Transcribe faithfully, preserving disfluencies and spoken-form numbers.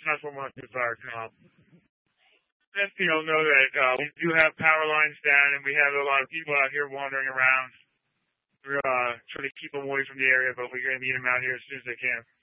not so much as our um, let you know know that uh, we do have power lines down, and we have a lot of people out here wandering around. We're uh, trying to keep them away from the area, but we're going to need them out here as soon as they can.